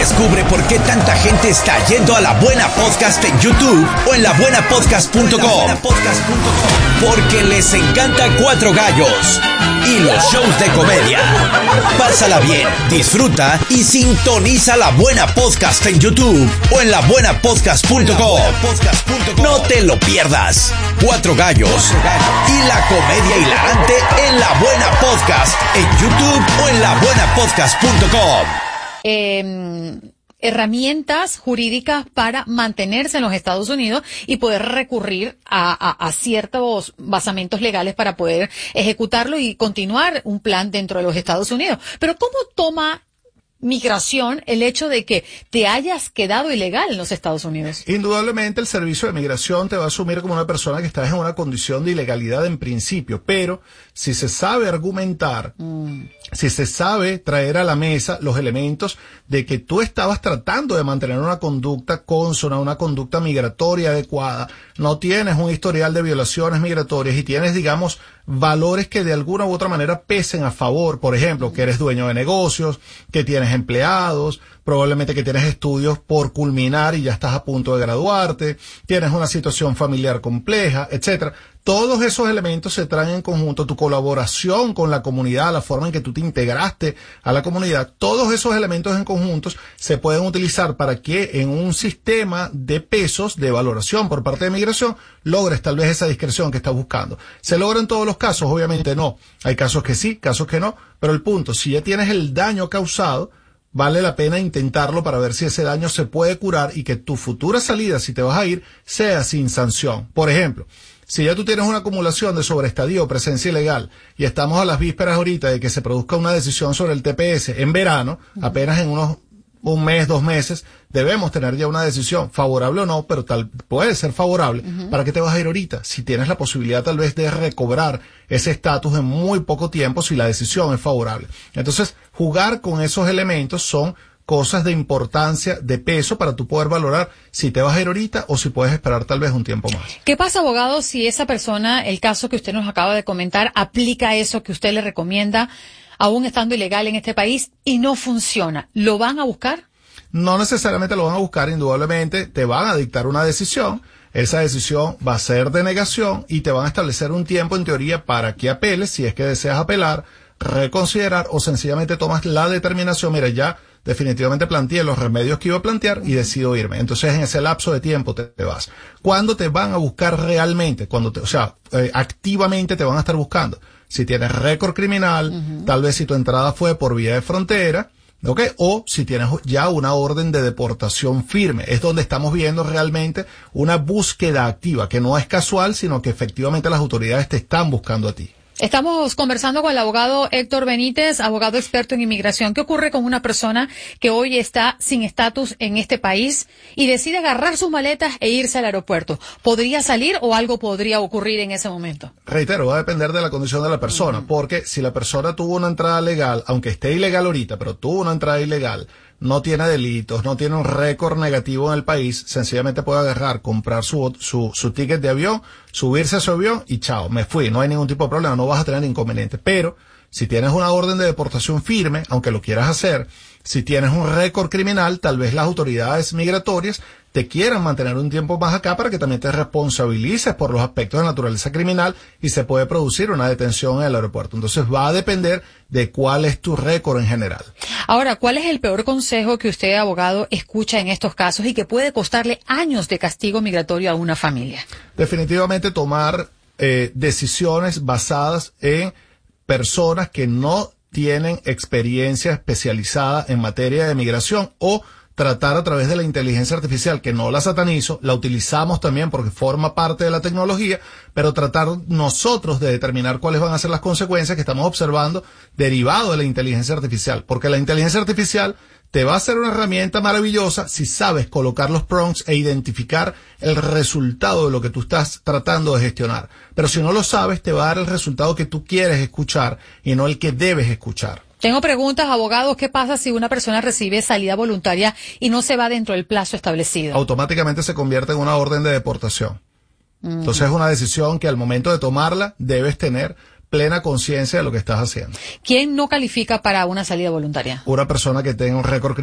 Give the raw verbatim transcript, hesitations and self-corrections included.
Descubre por qué tanta gente está yendo a La Buena Podcast en YouTube o en la buena podcast punto com. Porque les encanta Cuatro Gallos y los shows de comedia. Pásala bien, disfruta y sintoniza La Buena Podcast en YouTube o en la buena podcast punto com. No te lo pierdas. Cuatro Gallos y la comedia hilarante en La Buena Podcast en YouTube o en la buena podcast punto com. Eh, herramientas jurídicas para mantenerse en los Estados Unidos y poder recurrir a, a, a ciertos basamentos legales para poder ejecutarlo y continuar un plan dentro de los Estados Unidos. Pero ¿cómo toma migración el hecho de que te hayas quedado ilegal en los Estados Unidos? Indudablemente el servicio de migración te va a asumir como una persona que estás en una condición de ilegalidad en principio, pero si se sabe argumentar, mm. si se sabe traer a la mesa los elementos de que tú estabas tratando de mantener una conducta consona, una conducta migratoria adecuada, no tienes un historial de violaciones migratorias y tienes, digamos, valores que de alguna u otra manera pesen a favor, por ejemplo, que eres dueño de negocios, que tienes empleados, probablemente que tienes estudios por culminar y ya estás a punto de graduarte, tienes una situación familiar compleja, etcétera. Todos esos elementos se traen en conjunto, tu colaboración con la comunidad, la forma en que tú te integraste a la comunidad, todos esos elementos en conjuntos se pueden utilizar para que en un sistema de pesos de valoración por parte de migración logres tal vez esa discreción que estás buscando. ¿Se logra en todos los casos? Obviamente no. Hay casos que sí, casos que no, pero el punto, si ya tienes el daño causado, vale la pena intentarlo para ver si ese daño se puede curar y que tu futura salida, si te vas a ir, sea sin sanción. Por ejemplo, si ya tú tienes una acumulación de sobreestadía o presencia ilegal y estamos a las vísperas ahorita de que se produzca una decisión sobre el T P S en verano, uh-huh. apenas en unos un mes, dos meses, debemos tener ya una decisión, favorable o no, pero tal puede ser favorable. Uh-huh. ¿Para qué te vas a ir ahorita? Si tienes la posibilidad tal vez de recobrar ese estatus en muy poco tiempo, si la decisión es favorable. Entonces, jugar con esos elementos son cosas de importancia, de peso, para tú poder valorar si te vas a ir ahorita o si puedes esperar tal vez un tiempo más. ¿Qué pasa, abogado, si esa persona, el caso que usted nos acaba de comentar, aplica eso que usted le recomienda, aún estando ilegal en este país, y no funciona? ¿Lo van a buscar? No necesariamente lo van a buscar, indudablemente te van a dictar una decisión. Esa decisión va a ser de negación y te van a establecer un tiempo en teoría para que apeles, si es que deseas apelar, reconsiderar o sencillamente tomas la determinación, mira, ya definitivamente planteé los remedios que iba a plantear y decido irme. Entonces, en ese lapso de tiempo te, te vas. ¿Cuándo te van a buscar realmente? Cuando te, o sea, eh, activamente te van a estar buscando. Si tienes récord criminal, uh-huh. tal vez si tu entrada fue por vía de frontera, ¿ok? O si tienes ya una orden de deportación firme. Es donde estamos viendo realmente una búsqueda activa, que no es casual, sino que efectivamente las autoridades te están buscando a ti. Estamos conversando con el abogado Héctor Benítez, abogado experto en inmigración. ¿Qué ocurre con una persona que hoy está sin estatus en este país y decide agarrar sus maletas e irse al aeropuerto? ¿Podría salir o algo podría ocurrir en ese momento? Reitero, va a depender de la condición de la persona, uh-huh. porque si la persona tuvo una entrada legal, aunque esté ilegal ahorita, pero tuvo una entrada ilegal, no tiene delitos, no tiene un récord negativo en el país, sencillamente puede agarrar, comprar su, su, su ticket de avión, subirse a su avión y chao, me fui, no hay ningún tipo de problema, no vas a tener inconveniente. Pero si tienes una orden de deportación firme, aunque lo quieras hacer, si tienes un récord criminal, tal vez las autoridades migratorias te quieran mantener un tiempo más acá para que también te responsabilices por los aspectos de naturaleza criminal y se puede producir una detención en el aeropuerto. Entonces va a depender de cuál es tu récord en general. Ahora, ¿cuál es el peor consejo que usted, abogado, escucha en estos casos y que puede costarle años de castigo migratorio a una familia? Definitivamente tomar eh, decisiones basadas en personas que no tienen experiencia especializada en materia de migración o tratar a través de la inteligencia artificial, que no la satanizo, la utilizamos también porque forma parte de la tecnología, pero tratar nosotros de determinar cuáles van a ser las consecuencias que estamos observando derivado de la inteligencia artificial, porque la inteligencia artificial te va a ser una herramienta maravillosa si sabes colocar los prompts e identificar el resultado de lo que tú estás tratando de gestionar. Pero si no lo sabes, te va a dar el resultado que tú quieres escuchar y no el que debes escuchar. Tengo preguntas, abogados. ¿Qué pasa si una persona recibe salida voluntaria y no se va dentro del plazo establecido? Automáticamente se convierte en una orden de deportación. Mm. Entonces es una decisión que al momento de tomarla debes tener plena conciencia de lo que estás haciendo. ¿Quién no califica para una salida voluntaria? Una persona que tenga un récord